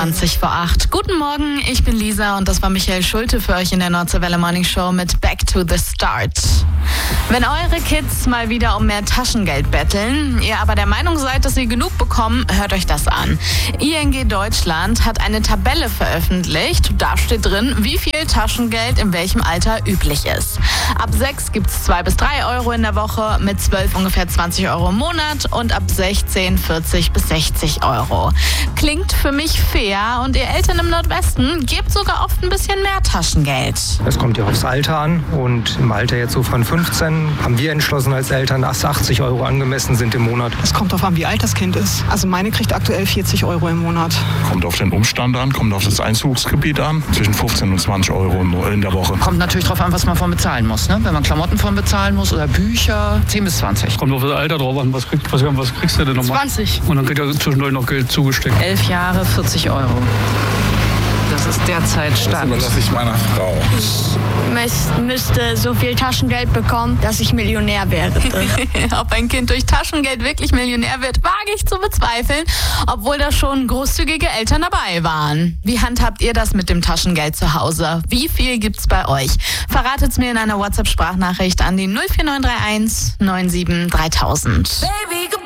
20 vor 8. Guten Morgen, ich bin Lisa und das war Michael Schulte für euch in der Nordseewelle Morning Show mit Back to the Start. Wenn eure Kids mal wieder um mehr Taschengeld betteln, ihr aber der Meinung seid, dass sie genug bekommen, hört euch das an. ING Deutschland hat eine Tabelle veröffentlicht. Da steht drin, wie viel Taschengeld in welchem Alter üblich ist. Ab 6 gibt es 2 bis 3 Euro in der Woche, mit 12 ungefähr 20 Euro im Monat und ab 16 40 bis 60 Euro. Klingt für mich fair und ihr Eltern im Nordwesten gebt sogar oft ein bisschen mehr Taschengeld. Es kommt ja aufs Alter an und im Alter jetzt so von 15 haben wir entschlossen als Eltern, dass 80 Euro angemessen sind im Monat. Es kommt darauf an, wie alt das Kind ist. Also meine kriegt aktuell 40 Euro im Monat. Kommt auf den Umstand an, kommt auf das Einzugsgebiet an. Zwischen 15 und 20 Euro in der Woche. Kommt natürlich darauf an, was man von bezahlen muss. Ne? Wenn man Klamotten von bezahlen muss oder Bücher, 10 bis 20. Kommt auf das Alter drauf an, was kriegst du denn nochmal? 20. Und dann kriegt er zwischendurch noch Geld zugesteckt. 11 Jahre, 40 Euro. Das ist derzeit Stand. Das überlasse ich meiner Frau. Ich müsste so viel Taschengeld bekommen, dass ich Millionär werde. Ob ein Kind durch Taschengeld wirklich Millionär wird, wage ich zu bezweifeln, obwohl da schon großzügige Eltern dabei waren. Wie handhabt ihr das mit dem Taschengeld zu Hause? Wie viel gibt's bei euch? Verratet's mir in einer WhatsApp-Sprachnachricht an die 04931 97 3000. Baby,